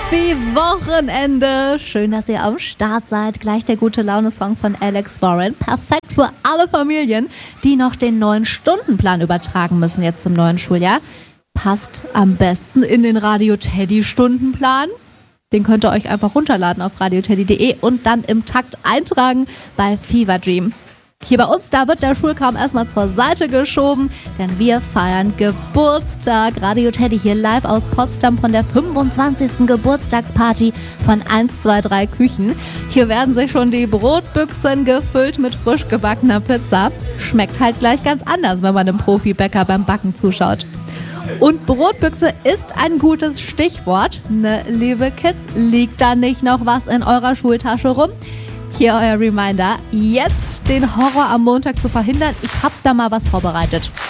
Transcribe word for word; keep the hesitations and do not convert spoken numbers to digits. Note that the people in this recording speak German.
Happy Wochenende! Schön, dass ihr am Start seid. Gleich der gute Laune-Song von Alex Warren. Perfekt für alle Familien, die noch den neuen Stundenplan übertragen müssen jetzt zum neuen Schuljahr. Passt am besten in den Radio Teddy Stundenplan. Den könnt ihr euch einfach runterladen auf radio teddy punkt de und dann im Takt eintragen bei Fever Dream. Hier bei uns, da wird der Schulkram erstmal zur Seite geschoben, denn wir feiern Geburtstag. Radio Teddy hier live aus Potsdam von der fünfundzwanzigsten Geburtstagsparty von eins zwei drei Küchen. Hier werden sich schon die Brotbüchsen gefüllt mit frisch gebackener Pizza. Schmeckt halt gleich ganz anders, wenn man einem Profibäcker beim Backen zuschaut. Und Brotbüchse ist ein gutes Stichwort. Ne, liebe Kids, liegt da nicht noch was in eurer Schultasche rum? Hier euer Reminder, jetzt den Horror am Montag zu verhindern. Ich hab da mal was vorbereitet.